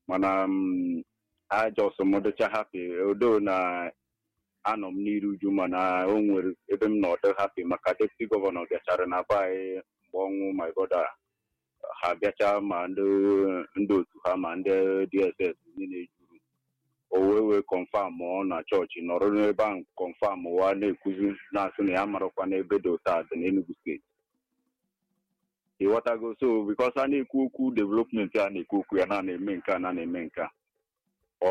mana ajọsọ m dịcha happy odo na anọ m n'iru uju mana o nwere ebe m na ọdị happy maka deputy gọvanọ bịachara na be anyị mgbe ọnwụ my brother ha bịacha ma ndị otu ha ma ndị DSS niile juru o wee confirm ọ na chọọchị nọrọ n'ebe ahụ confirm wa na-ekwuzi na-asị na ya marakwa n'ebe dị ụta dị n'Enugu steeti ịghọtago so because a na-ekwu okwu development a na-ekwu okwu ya na-eme nke a na-eme nke a ọ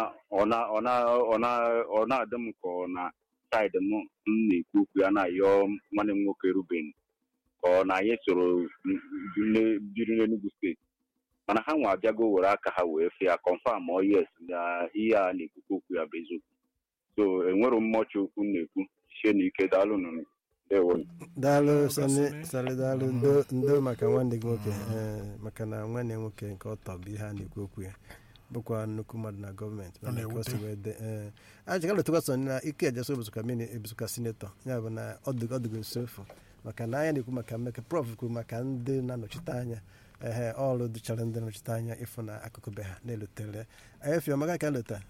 na-adị m ka ọ na saịdị m na-ekwu okwu ya na-ayọ nwanne m nwoke Ruben ka ọ na anyị soro biri n'Enugu steeti mana ha nwa abịago were aka ha wee fee ya confirm ọ yes na ihe a na-ekwukwu okwu ya bụ eziokwu so enwere mmọchi okwu na-ekwu sie na ike daalụ nụ daalụ Sani daalụ ndo maka nwanne gị nwoke maka na nwanne nwoke nke ọtọ bụ ihe a na-ekwu okwu ya bụkwa nnukwu mmadụ na gọọmenti ajịkalụtụkwasọ na ike ejeso ebuzuka sinetọ ya bụ na ọdụgo nsofu maka na anya na-ekwu maka mmeka prọf kwuru maka ndị na-anọchite anya ọrụ dịchara ndị na-anọchite anya ịfụ na akụkụ be ha na-elutere Efioma ka lụta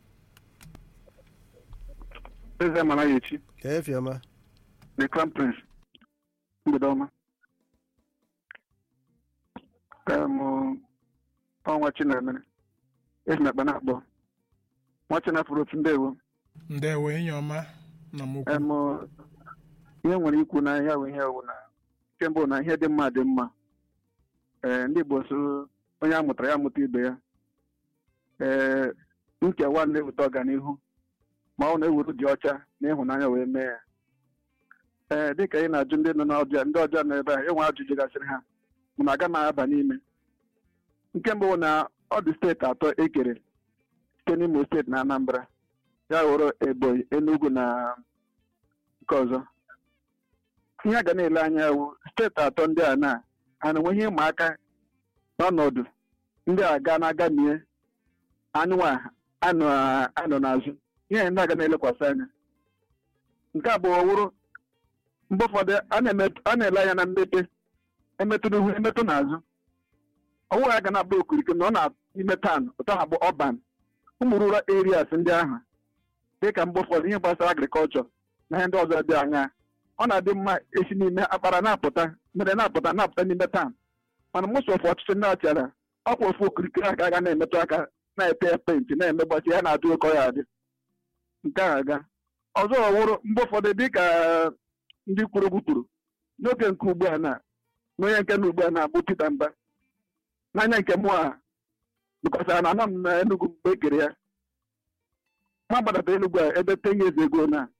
Efioma the Crown Prince mgbede ọma ọnwa Chinemere esi na akpa na-akpọ nwa Chinafụrụ otu ndewo enyi ọma na mokwu ihe nwere ikwu na ihe ihe ewu na kemgbe na ihe dị mma dị mma ndị Igbo so onye a mụtara ya amụta ibe ya nkewa na-eweta ọganihu ma ọ na-ewuru dị ọcha na ịhụnanya wee mee ya dịka ị na-ajụ ndị nọ n'ọbịa ndị ọbịa nọ ebe a enwe ajụjụ gasịrị ha mana aga m aba n'ime nke mbụ na ọ dị steeti atọ ekere site n'Imo steeti na Anambra ya wụrụ Ebonyi Enugu na nke ọzọ ihe a ga na-ele anya ewu steeti atọ ndị a na-enwe ihe ịma aka n'ọnọdụ ndị a ga na-agamie anụnwa anọ n'azụ ihe ndị a ga na-elekwasị anya nke abụọ wụrụ mgbe ụfọdụ a na-ele anya na mmepe emetụ n'ihu emetụ n'azụ ọwụwa ya ga na-abụ okirikiri na ọ na-ime tan ụtọ ha bụ ọban ụmụ rural areas ndị ahụ dịka mgbe ụfọdụ ihe gbasara agrikọlchọ na ihe ndị ọzọ dị anya ọ na-adị mma esi n'ime akpara na-apụta mere na-apụta n'ime tan mana mụsụ ofu ọchịchị ndị achara ọkwa ofu okirikiri aka aga na-emetụ aka na-ete penti na-eme gbatị ya na-adị oke ọya adị nke ahụ aga ọzọ ọwụrụ mgbe ụfọdụ dịka ndị kwuru okwu kwuru n'oge nke ugbu a na onye nke na ugbu a na-abụ Peter Mba n'anya nke mụ a bụkọsara na anọ m na Enugu mgbe ekere ya ma gbadata Enugu a ebe 10 years ago na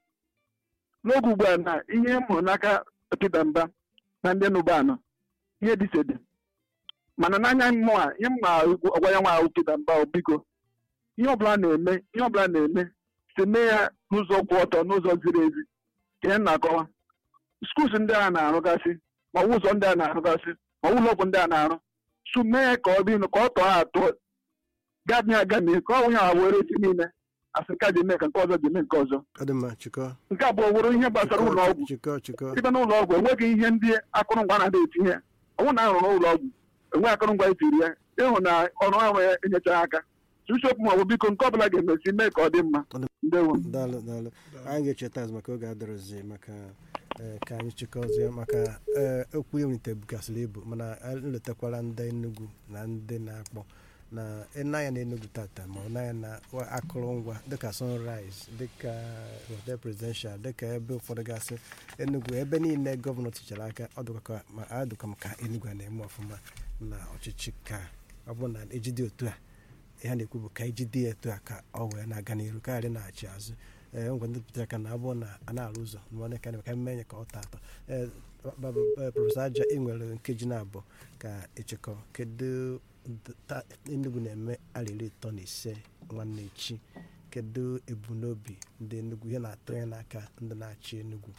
n'oge ugbu a na ihe m hụrụ n'aka Peter Mba na ndị Enugu anọ ihe dịsede mana n'anya mmụ a ihe m na-agwa ya nwa ahụ Peter Mba biko ihe ọbụla na-eme si mee ya n'ụzọ kwụ ọtọ n'ụzọ ziri ezi ka ihe na-akọwa skuls ndị a na-arụgasị ma ụzọ ndị a na-arụgasị ma ụlọ ọgwụ ndị a na-arụ su mee ka ọ dị ka ọ tọọ atọ gami agami ka ọ nwụnye ha were esi niile asị ka ji mee ka nke ọzọ ji mee nke ọzọ nke abụọ wụrụ ihe gbasara ụlọ ọgwụ ibe n'ụlọ ọgwụ enweghị ihe ndị akụrụngwa na-adị etinye ọnwụ na arụrụ n'ụlọ ọgwụ enwe akụrụngwa etiri ya ịhụ na ọrụ ahụ ya enyechaghị aka bishọp ma ọ bụ biko nke ọbụla ga-emesi mee ka ọ dị mma ndewo daalụ anyị ga-echeta azụ maka oge adọrọzi maka ka anyị chịkọzie maka okwu ewulite bugasịrị ibu mana nletakwara ndị Enugu na ndị na-akpọ na ịnanya na Enugu tata ma ọ nanya na akụrụngwa dịka Sunrise dịka hotel presidential dịka ebe ụfọdụ gasị Enugu ebe niile gọvanọ tichara aka adụka maka Enugu a na-eme ọfụma na ọchịchị ka ọ bụ na ejide otu a ihe na-ekwu bụ ka ejide ya etu a ka ọ wee na-aga n'iru karịa na-achị azụ ngwa ndị pụtara ka na abụọ na a na-arụ ụzọ ka mmenye ka ọ tatọ prọfesọ Aja ị nwere nkeji na-abụọ ka ịchịkọ kedu Enugu na-eme arịrị 3 nwanne echi kedu ebumnobi ndị Enugu ihe na-atụ ya n'aka ndị na-achị Enugu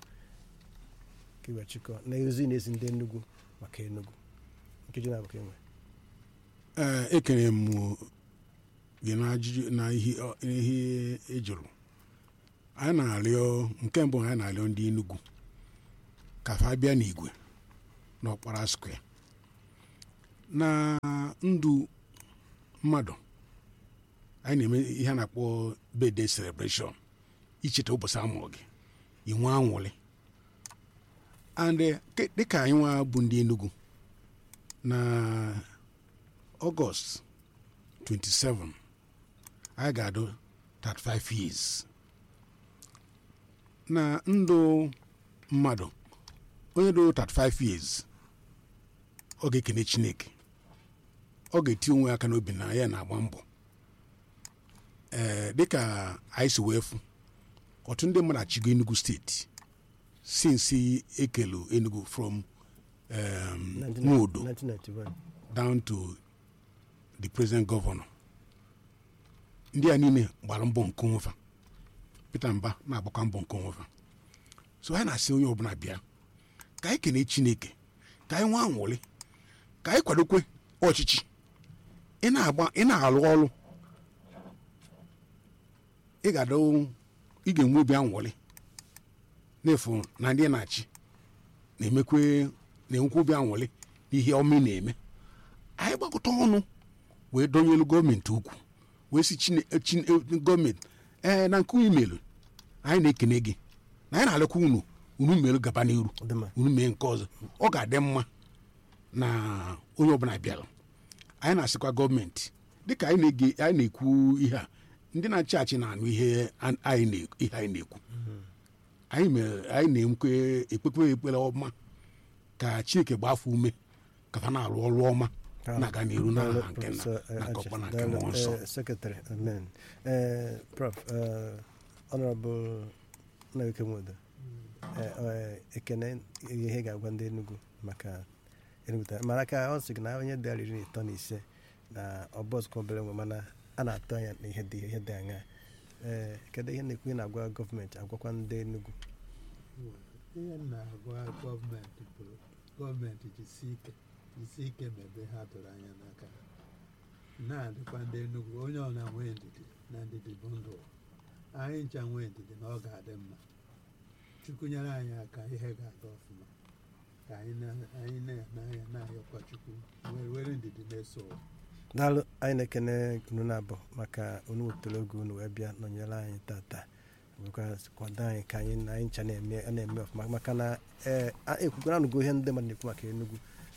ka iwe chịkọ na ozi na-ezi ndị Enugu maka Enugu nkeji na-abụọ ka enwe ekere m gị na ihe ejụrụ anyị na-arịọ nke mbụ anyị na-arịọ ndị Enugu ka fa bịa n'igwe n'Ọkpara Square na ndụ mmadụ anyị na-eme ihe a na-akpọ birthday celebration icheta ụbọchị amụrụ gị inwe anwụrị and dịka anyị nwa bụ ndị Enugu na Ọgọst 27 anyị ga-adụ 35 years na ndụ mmadụ onye dị 35 years ọ ga-ekene Chineke ọ ga-eti onwe aka n'obi na ya na-agba mbọ dịka anyị si wee fụ ọtụtụ ndị mmadụ achịgo Enugu steeti since ekelu Enugu from Nwodo 1991 down to the present governor. Ndị a niile gbara mbọ nke onwefa Peter Mba na-agbakwa mbọ nke onwefa so anyị na-asị onye ọbụla bịa ka anyị kene Chineke ka anyị nwa anwụrị ka anyị kwadokwe ọchịchị ị na-alụ ọrụ ị ga-enwe obi anwụrị n'efu na ndị na-achị na-enwekwa obi anwụrị n'ihe ọma ị na-eme anyị gbakọta ọnụ wee dọnyelu gọọmenti ukwu wee si gọọmenti na nke imelu anyị na-ekene gị na anyị na-alekwa unu melu gaba n'iru unu mee nke ọzọ ọ ga-adị mma na onye ọbụla bịara anyị na-asịkwa gọọmenti dịka anyị na-ekwu ihe a ndị na-achị achị na-anụ ihe anyị na-ekwu anyị na-enwekwe ekpekpe ekpere ọma ka Chineke gbafụ ume ka ha na-arụ ọrụ ọma na-aga n'iru na nke ọkpa na nke mmụọ nsọ. Secretary, amen. Prof, Honorable Nnawike Nwodo, ekene ihe ga-agwa ndị Enugu maka Enugu taa mara ka ọ sị gị na onye dị 15 na ọbọs obere nwe mana a na-atụ anya na ihe dị anya kedu ihe na-ekwu na-agwa gọọmenti agwakwa ndị Enugu? Ihe na-agwa gọọmenti bụ gọọmenti jisi ike mebe ha tụrụ anya n'aka na-adịkwa ndị Enugu onye ọ na-enwe ndidi na ndidi bụ ndụ anyị ncha nwee ndidi na ọ ga-adị mma Chukwu nyere anyị aka ihe ga-aga ọfụma ka anyị na-anya na-ayọkwa Chukwu were ndidi na-eso ụwa. Daalụ, anyị na-ekene unu na-abụ maka unu wepụtara oge unu wee bịa nọnyere anyị tata kwado anyị ka anyị ncha na-eme ọfụma maka na ekwukwara anụgo ihe ndị mmadụ na-ekwu maka Enugu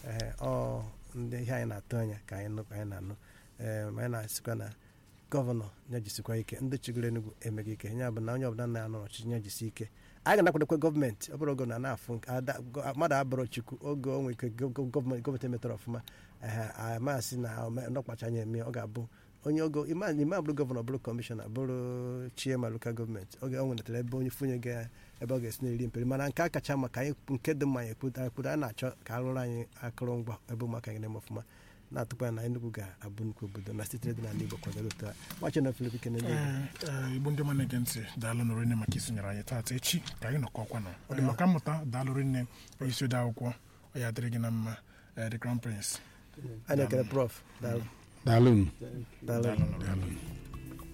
ndị ihe anyị na-atụ anya ka anyị na-anụ ma anyị na-asịkwa na gọvanọ nyejisikwa ike ndị chịgoro Enugu emeghị ike ya bụ na onye ọbụla na-anọ ọchịchị nyejisi ike anyị ga-anakwadokwa gọọmenti ọ bụrụ oge na-afụ mmadụ abụrụ Chukwu oge onwe ike gọọmenti emetara ọfụma amasị na nọkpacha anya eme ọ ga-abụ onye ogo ime abụrụ gọvanọ bụrụ kọmishọna bụrụ chiema lokal gọọmenti oge ọ nwetara ebe onye funye ga ebe ọ ga-esi na-eri mperi mana nke a kacha maka anyị nke dị mma anyị ekwudo a na-achọ ka arụrụ anyị akụrụngwa ebe ụmụaka anyị na-eme ọfụma na-atụkwa ya na Enugu ga-abụ nnukwu obodo na steeti dị n'ala Igbo kwadoro otu a machi na Filip Ike Igbo ndị mana ege ntị daalụ nụrụ nne maka isonyere anyị taata echi ka anyị nọkọkwa nọ ọ dị maka mmụta daalụrụ nne onye isi ode akwụkwọ ọ ya dịrị gị na mma the Crown Prince anyị na-ekele Prof. Daalụ. Daalụ.